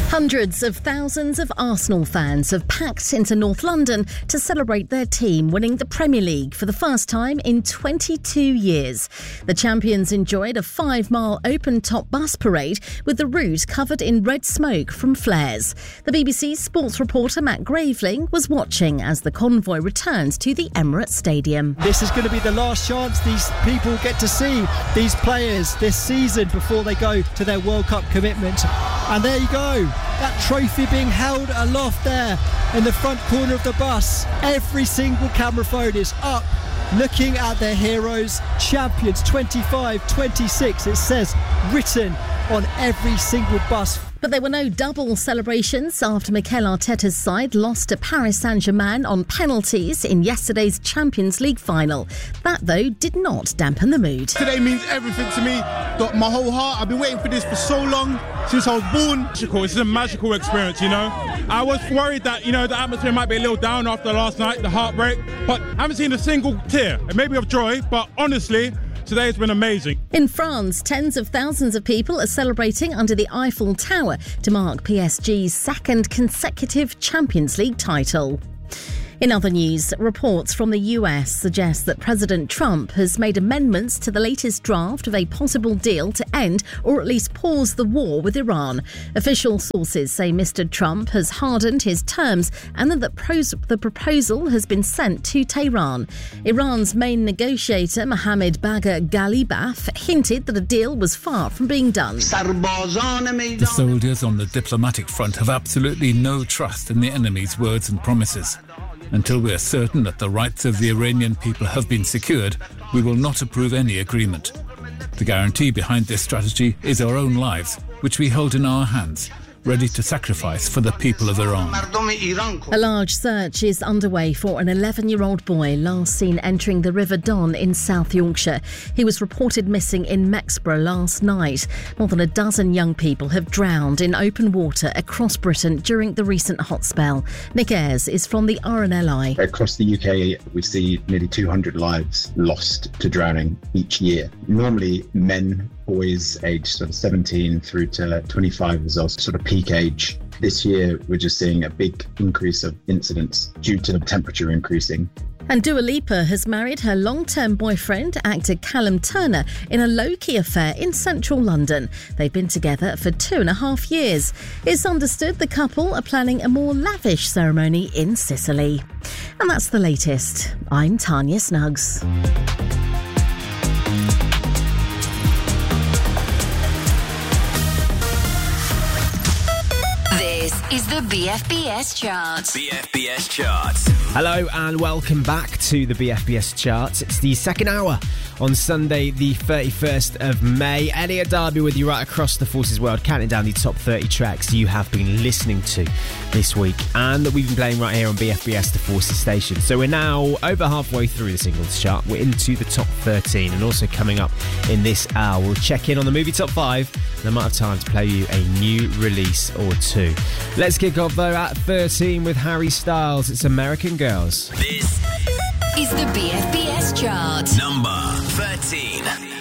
Hundreds of thousands of Arsenal fans have packed into North London to celebrate their team winning the Premier League for the first time in 22 years. The champions enjoyed a 5-mile open-top bus parade with the route covered in red smoke from flares. The BBC's sports reporter Matt Graveling was watching as the convoy returned to the Emirates Stadium. This is going to be the last chance these people get to see these players this season before they go to their World Cup commitment. And there you go, that trophy being held aloft there in the front corner of the bus. Every single camera phone is up looking at their heroes, champions 25-26, it says written on every single bus. But there were no double celebrations after Mikel Arteta's side lost to Paris Saint-Germain on penalties in yesterday's Champions League final. That, though, did not dampen the mood. Today means everything to me. Got my whole heart. I've been waiting for this for so long, since I was born. It's a magical experience, you know. I was worried that, the atmosphere might be a little down after last night, the heartbreak, but I haven't seen a single tear. Maybe of joy, but honestly, today has been amazing. In France, tens of thousands of people are celebrating under the Eiffel Tower to mark PSG's second consecutive Champions League title. In other news, reports from the US suggest that President Trump has made amendments to the latest draft of a possible deal to end or at least pause the war with Iran. Official sources say Mr. Trump has hardened his terms and that the proposal has been sent to Tehran. Iran's main negotiator, Mohammad Bagher Ghalibaf, hinted that a deal was far from being done. The soldiers on the diplomatic front have absolutely no trust in the enemy's words and promises. Until we are certain that the rights of the Iranian people have been secured, we will not approve any agreement. The guarantee behind this strategy is our own lives, which we hold in our hands, ready to sacrifice for the people of Iran. A large search is underway for an 11-year-old boy last seen entering the River Don in South Yorkshire. He was reported missing in Mexborough last night. More than a dozen young people have drowned in open water across Britain during the recent hot spell. Nick Ayres is from the RNLI. Across the UK, we see nearly 200 lives lost to drowning each year. Normally, boys aged sort of 17 through to 25 is also sort of peak age. This year, we're just seeing a big increase of incidents due to the temperature increasing. And Dua Lipa has married her long-term boyfriend, actor Callum Turner, in a low-key affair in central London. They've been together for 2.5 years. It's understood the couple are planning a more lavish ceremony in Sicily. And that's the latest. I'm Tanya Snuggs. Is the BFBS Charts. BFBS Charts. Hello and welcome back to the BFBS Charts. It's the second hour on Sunday, the 31st of May. Elliot Darby with you right across the Forces world, counting down the top 30 tracks you have been listening to this week and that we've been playing right here on BFBS, the Forces station. So we're now over halfway through the singles chart. We're into the top 13 and also coming up in this hour, we'll check in on the movie top 5 and I might have time to play you a new release or two. Let's kick off though at 13 with Harry Styles. It's American Girls. This is the BFBS Chart. Number 13.